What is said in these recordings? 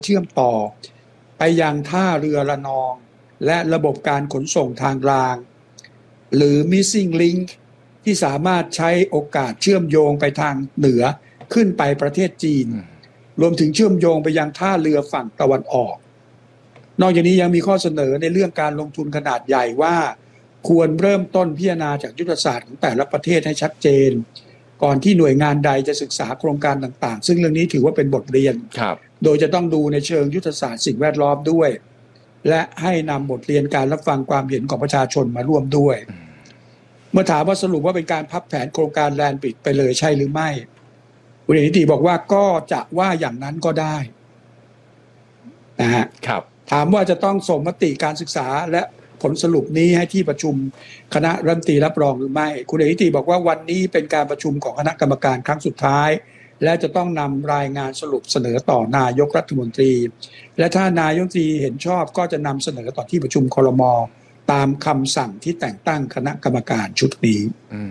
เชื่อมต่อไปยังท่าเรือระนองและระบบการขนส่งทางรางหรือ missing link ที่สามารถใช้โอกาสเชื่อมโยงไปทางเหนือขึ้นไปประเทศจีนรวมถึงเชื่อมโยงไปยังท่าเรือฝั่งตะวันออกนอกจากนี้ยังมีข้อเสนอในเรื่องการลงทุนขนาดใหญ่ว่าควรเริ่มต้นพิจารณาจากยุทธศาสตร์ของแต่ละประเทศให้ชัดเจนก่อนที่หน่วยงานใดจะศึกษาโครงการต่างๆซึ่งเรื่องนี้ถือว่าเป็นบทเรียนโดยจะต้องดูในเชิงยุทธศาสตร์สิ่งแวดล้อมด้วยและให้นำบทเรียนการรับฟังความเห็นของประชาชนมาร่วมด้วยเมื่อถามว่าสรุปว่าเป็นการพับแผนโครงการแลนด์บริดจ์ไปเลยใช่หรือไม่คุณเอกนิติบอกว่าก็จะว่าอย่างนั้นก็ได้นะฮะถามว่าจะต้องส่งมติการศึกษาและผลสรุปนี้ให้ที่ประชุมคณะรัฐมนตรีรับรองหรือไม่คุณเอกนิติบอกว่าวันนี้เป็นการประชุมของคณะกรรมการครั้งสุดท้ายและจะต้องนำรายงานสรุปเสนอต่อนายกรัฐมนตรีและถ้านายกรัฐมนตรีเห็นชอบก็จะนำเสนอต่อที่ประชุมครม.ตามคำสั่งที่แต่งตั้งคณะกรรมการชุดนี้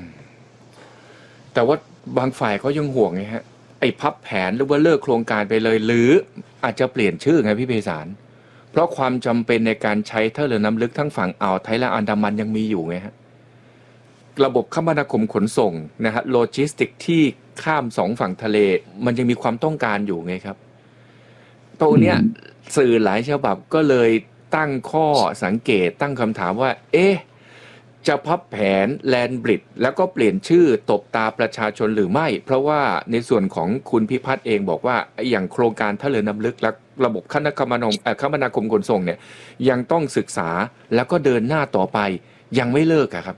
แต่ว่าบางฝ่ายเขายังห่วงไงฮะไอ้พับแผนหรือว่าเลิกโครงการไปเลยหรืออาจจะเปลี่ยนชื่อไงพี่ไพศาลเพราะความจำเป็นในการใช้ท่าเรือน้ำลึกทั้งฝั่งอ่าวไทยและอันดามันยังมีอยู่ไงฮะระบบคมนาคมขนส่งนะฮะโลจิสติกที่ข้ามสองฝั่งทะเลมันยังมีความต้องการอยู่ไงครับตรงเนี้ยสื่อหลายฉบับก็เลยตั้งข้อสังเกตตั้งคำถามว่าจะพับแผนแลนด์บริดจ์แล้วก็เปลี่ยนชื่อตบตาประชาชนหรือไม่เพราะว่าในส่วนของคุณพิพัฒน์เองบอกว่าอย่างโครงการท่าเรือน้ำลึกและระบบคมนาคมขนส่งเนี่ยยังต้องศึกษาแล้วก็เดินหน้าต่อไปยังไม่เลิกครับ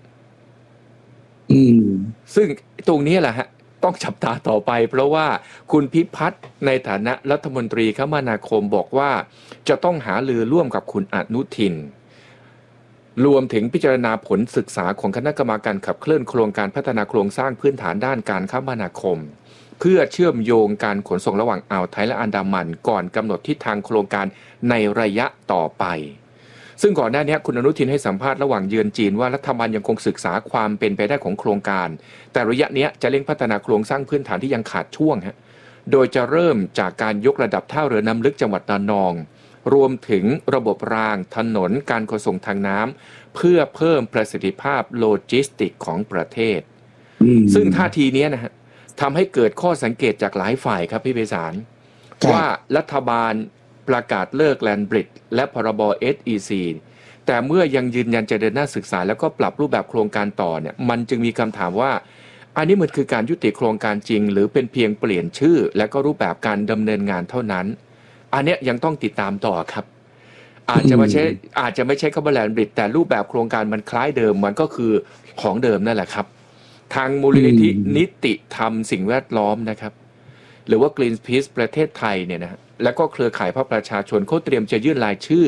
ซึ่งตรงนี้แหละฮะต้องจับตาต่อไปเพราะว่าคุณพิพัฒน์ในฐานะรัฐมนตรีคมนาคมบอกว่าจะต้องหารือร่วมกับคุณอนุทินรวมถึงพิจารณาผลศึกษาของคณะกรรมการขับเคลื่อนโครงการพัฒนาโครงสร้างพื้นฐานด้านการคมนาคมเพื่อเชื่อมโยงการขนส่งระหว่างอ่าวไทยและอันดามันก่อนกำหนดทิศทางโครงการในระยะต่อไปซึ่งก่อนหน้านี้คุณอนุทินให้สัมภาษณ์ระหว่างเยือนจีนว่ารัฐบาลยังคงศึกษาความเป็นไปได้ของโครงการแต่ระยะนี้จะเร่งพัฒนาโครงสร้างพื้นฐานที่ยังขาดช่วงโดยจะเริ่มจากการยกระดับท่าเรือน้ำลึกจังหวัดระนองรวมถึงระบบรางถนนการขนส่งทางน้ำเพื่อเพิ่มประสิทธิภาพโลจิสติกของประเทศซึ่งท่าทีนี้นะฮะทำให้เกิดข้อสังเกตจากหลายฝ่ายครับพี่ไพศาลว่ารัฐบาลประกาศเลิกแลนด์บริดจ์และพรบ SEC แต่เมื่อยังยืนยันจะเดินหน้าศึกษาแล้วก็ปรับรูปแบบโครงการต่อเนี่ยมันจึงมีคำถามว่าอันนี้มันคือการยุติโครงการจริงหรือเป็นเพียงเปลี่ยนชื่อและก็รูปแบบการดำเนินงานเท่านั้นอันนี้ยังต้องติดตามต่อครับอาจจะไม่ใช่คำว่าแลนด์บริดจ์แต่รูปแบบโครงการมันคล้ายเดิมมันก็คือของเดิมนั่นแหละครับทางมูลนิธินิติธรรมสิ่งแวดล้อมนะครับหรือว่า Greenpeace ประเทศไทยเนี่ยนะแล้วก็เครือข่ายภาคประชาชนเขาเตรียมจะยื่นรายชื่อ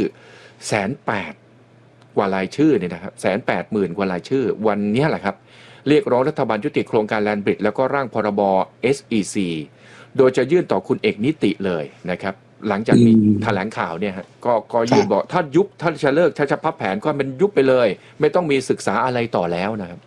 180,000 กว่ารายชื่อเนี่ยนะครับ180,000 กว่ารายชื่อวันนี้แหละครับเรียกร้องรัฐบาลยุติโครงการแลนด์บริดจ์แล้วก็ร่างพรบ SEC โดยจะยื่นต่อคุณเอกนิติเลยนะครับหลังจากมีแถลงข่าวเนี่ยฮะก็ยื่นบอกถ้าจะเลิกถ้าจะพับแผนก็มันยุบไปเลยไม่ต้องมีศึกษาอะไรต่อแล้วนะครับ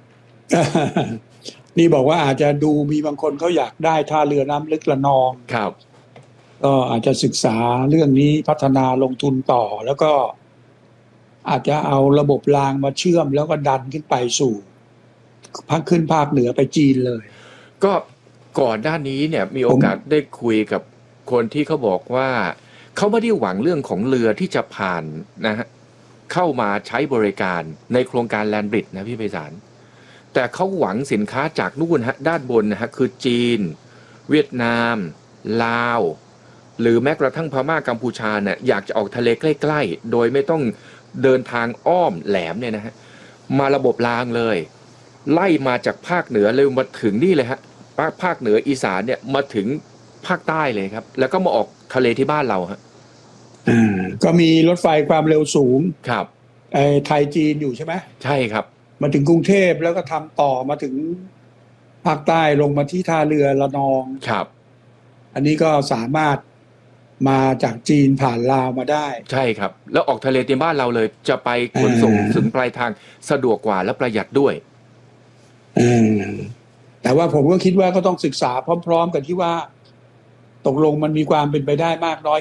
นี่บอกว่าอาจจะดูมีบางคนเขาอยากได้ท่าเรือน้ำลึกระนองครับก็อาจจะศึกษาเรื่องนี้พัฒนาลงทุนต่อแล้วก็อาจจะเอาระบบรางมาเชื่อมแล้วก็ดันขึ้นไปสู่ภาคเหนือไปจีนเลยก็ก่อนหน้านี้เนี่ยมีโอกาสได้คุยกับคนที่เขาบอกว่าเขาไม่ได้หวังเรื่องของเรือที่จะผ่านนะฮะเข้ามาใช้บริการในโครงการแลนด์บริดจ์นะพี่ไพศาลแต่เขาหวังสินค้าจากนู่นฮะด้านบนนะฮะคือจีนเวียดนามลาวหรือแม้กระทั่งพม่ากัมพูชาเนี่ยอยากจะออกทะเลใกล้ๆโดยไม่ต้องเดินทางอ้อมแหลมเนี่ยนะฮะมาระบบรางเลยไล่มาจากภาคเหนือเลยมาถึงนี่เลยฮะภาคเหนืออีสานเนี่ยมาถึงภาคใต้เลยครับแล้วก็มาออกทะเลที่บ้านเราฮะก็มีรถไฟความเร็วสูงครับไทยจีนอยู่ใช่ไหมใช่ครับมาถึงกรุงเทพแล้วก็ทำต่อมาถึงภาคใต้ลงมาที่ท่าเรือระนองครับอันนี้ก็สามารถมาจากจีนผ่านลาวมาได้ใช่ครับแล้วออกทะเลที่บ้านเราเลยจะไปขนส่งถึงปลายทางสะดวกกว่าและประหยัดด้วยแต่ว่าผมก็คิดว่าก็ต้องศึกษาพร้อมๆกันที่ว่าตกลงมันมีความเป็นไปได้มากน้อย